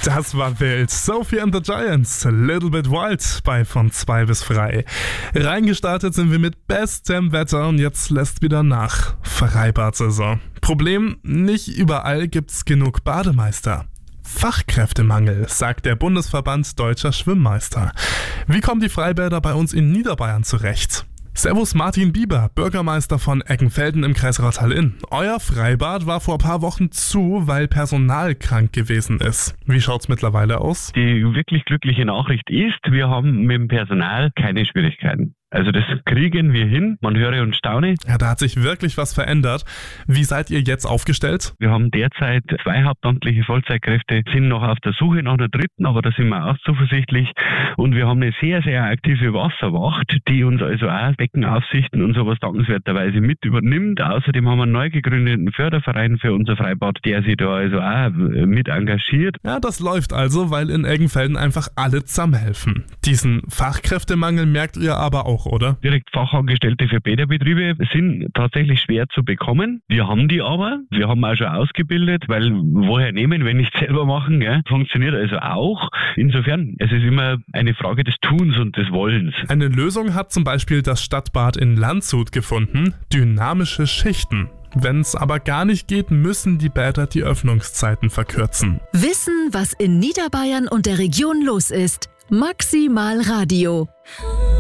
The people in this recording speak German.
Das war wild. Sophie and the Giants, Little Bit Wild bei von 2 bis frei. Reingestartet sind wir mit bestem Wetter und jetzt lässt wieder nach. Freibad-Saison. Problem, nicht überall gibt's genug Bademeister. Fachkräftemangel, sagt der Bundesverband Deutscher Schwimmmeister. Wie kommen die Freibäder bei uns in Niederbayern zurecht? Servus Martin Bieber, Bürgermeister von Eggenfelden im Kreis Rottal-Inn. Euer Freibad war vor ein paar Wochen zu, weil Personal krank gewesen ist. Wie schaut's mittlerweile aus? Die wirklich glückliche Nachricht ist, wir haben mit dem Personal keine Schwierigkeiten. Also das kriegen wir hin, man höre und staune. Ja, da hat sich wirklich was verändert. Wie seid ihr jetzt aufgestellt? Wir haben derzeit 2 hauptamtliche Vollzeitkräfte, sind noch auf der Suche nach einer dritten, aber da sind wir auch zuversichtlich. Und wir haben eine sehr, sehr aktive Wasserwacht, die uns also auch Beckenaufsichten und sowas dankenswerterweise mit übernimmt. Außerdem haben wir einen neu gegründeten Förderverein für unser Freibad, der sich da also auch mit engagiert. Ja, das läuft also, weil in Eggenfelden einfach alle zusammenhelfen. Diesen Fachkräftemangel merkt ihr aber auch, oder? Direkt Fachangestellte für Bäderbetriebe sind tatsächlich schwer zu bekommen. Wir haben die aber. Wir haben auch schon ausgebildet, weil woher nehmen, wenn nicht selber machen, gell? Funktioniert also auch. Insofern, es ist immer eine Frage des Tuns und des Wollens. Eine Lösung hat zum Beispiel das Stadtbad in Landshut gefunden. Dynamische Schichten. Wenn es aber gar nicht geht, müssen die Bäder die Öffnungszeiten verkürzen. Wissen, was in Niederbayern und der Region los ist. Maximal Radio.